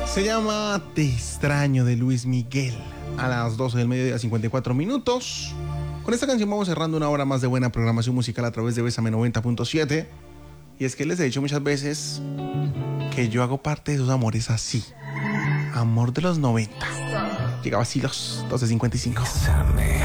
Se llama Te extraño, de Luis Miguel. A las 12 del mediodía, 54 minutos. Con esta canción vamos cerrando una hora más de buena programación musical a través de Bésame 90.7. Y es que les he dicho muchas veces que yo hago parte de esos amores así. Amor de los 90. Llegaba así los 12:55. Bésame.